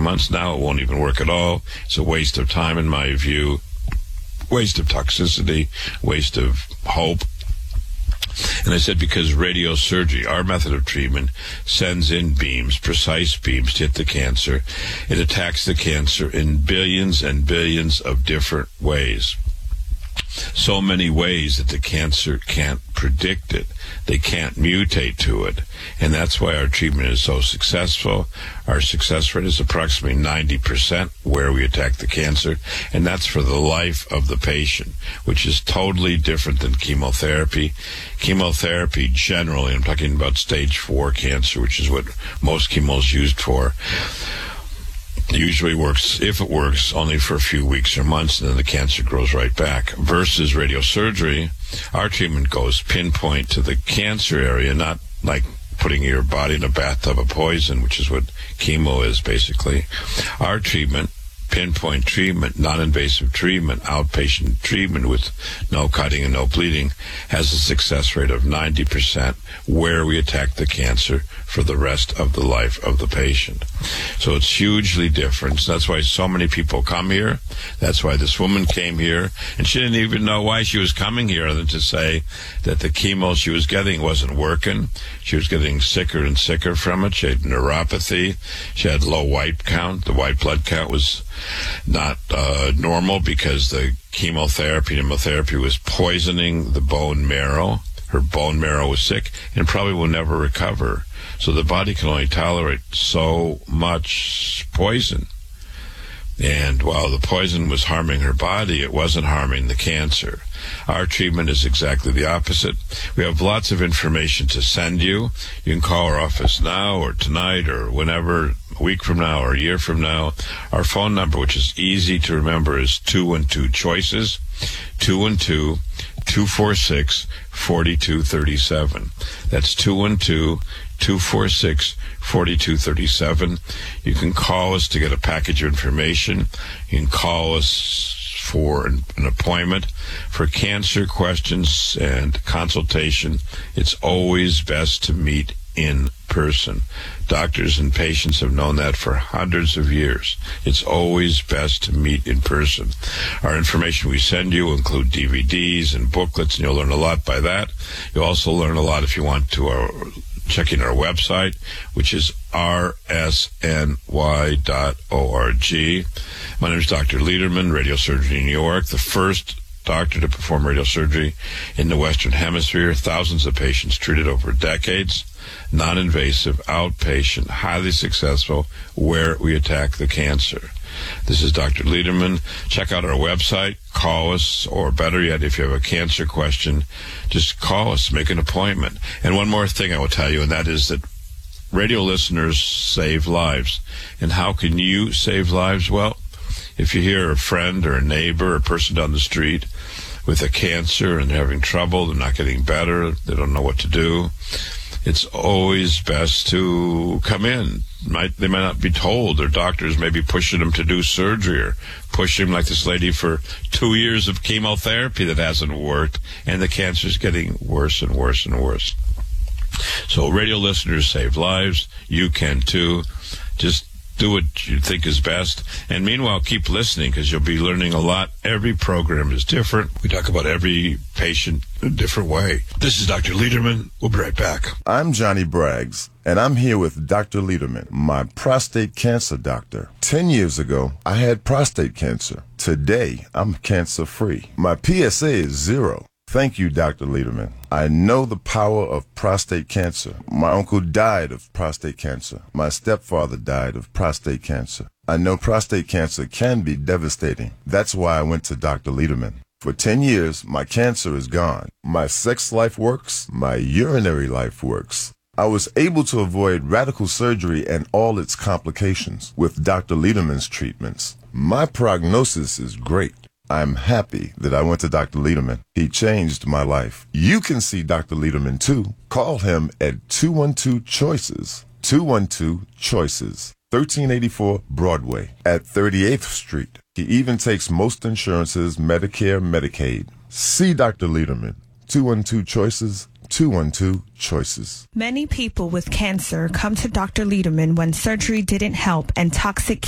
months now. It won't even work at all. It's a waste of time, in my view, waste of toxicity, waste of hope. And I said, because radiosurgery, our method of treatment, sends in beams, precise beams, to hit the cancer. It attacks the cancer in billions and billions of different ways. So many ways that the cancer can't predict it. They can't mutate to it. And that's why our treatment is so successful. Our success rate is approximately 90% where we attack the cancer. And that's for the life of the patient, which is totally different than chemotherapy. Chemotherapy generally, I'm talking about stage 4 cancer, which is what most chemo is used for, usually works, if it works, only for a few weeks or months, and then the cancer grows right back. Versus radiosurgery, our treatment goes pinpoint to the cancer area, not like putting your body in a bathtub of poison, which is what chemo is basically. Our treatment, pinpoint treatment, non-invasive treatment, outpatient treatment with no cutting and no bleeding, has a success rate of 90% where we attack the cancer for the rest of the life of the patient. So it's hugely different. That's why so many people come here. That's why this woman came here, and she didn't even know why she was coming here, other than to say that the chemo she was getting wasn't working. She was getting sicker and sicker from it. She had neuropathy. She had low white count. The white blood count was not normal because the chemotherapy and immunotherapy was poisoning the bone marrow. Her bone marrow was sick and probably will never recover. So the body can only tolerate so much poison. And while the poison was harming her body, it wasn't harming the cancer. Our treatment is exactly the opposite. We have lots of information to send you. You can call our office now or tonight or whenever, a week from now or a year from now. Our phone number, which is easy to remember, is 212-CHOICES, 212-246-4237. That's 212-246-4237. You can call us to get a package of information. You can call us for an appointment. For cancer questions and consultation, it's always best to meet in person. Doctors and patients have known that for hundreds of years. It's always best to meet in person. Our information we send you will include DVDs and booklets, and you'll learn a lot by that. You'll also learn a lot if you want to checking our website, which is rsny.org. My name is Dr. Lederman, radiosurgery in New York, the first doctor to perform radiosurgery in the Western Hemisphere. Thousands of patients treated over decades. Non-invasive, outpatient, highly successful, where we attack the cancer. This is Dr. Lederman. Check out our website, call us, or better yet, if you have a cancer question, just call us, make an appointment. And one more thing I will tell you, and that is that radio listeners save lives. And how can you save lives? Well, if you hear a friend or a neighbor or a person down the street with a cancer and they're having trouble, they're not getting better, they don't know what to do, it's always best to come in. They might not be told. Their doctors may be pushing them to do surgery or pushing them, like this lady, for 2 years of chemotherapy that hasn't worked, and the cancer's getting worse and worse and worse. So radio listeners save lives. You can too. Just do what you think is best. And meanwhile, keep listening, because you'll be learning a lot. Every program is different. We talk about every patient in a different way. This is Dr. Lederman. We'll be right back. I'm Johnny Braggs, and I'm here with Dr. Lederman, my prostate cancer doctor. 10 years ago, I had prostate cancer. Today, I'm cancer-free. My PSA is 0. Thank you, Dr. Lederman. I know the power of prostate cancer. My uncle died of prostate cancer. My stepfather died of prostate cancer. I know prostate cancer can be devastating. That's why I went to Dr. Lederman. For 10 years, my cancer is gone. My sex life works. My urinary life works. I was able to avoid radical surgery and all its complications with Dr. Lederman's treatments. My prognosis is great. I'm happy that I went to Dr. Lederman. He changed my life. You can see Dr. Lederman too. Call him at 212-CHOICES. 212-CHOICES. 1384 Broadway at 38th Street. He even takes most insurances, Medicare, Medicaid. See Dr. Lederman. 212-CHOICES. 212-CHOICES. Many people with cancer come to Dr. Lederman when surgery didn't help and toxic